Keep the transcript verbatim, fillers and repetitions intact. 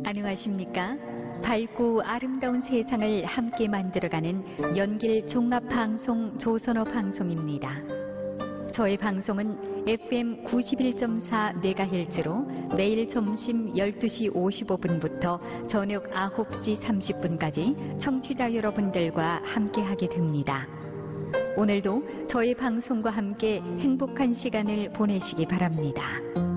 안녕하십니까? 밝고 아름다운 세상을 함께 만들어가는 연길 종합방송 조선어 방송입니다. 저의 방송은 에프엠 구십일 점 사 메가헤르츠로 매일 점심 열두 시 오십오 분부터 저녁 아홉 시 삼십 분까지 청취자 여러분들과 함께하게 됩니다. 오늘도 저의 방송과 함께 행복한 시간을 보내시기 바랍니다.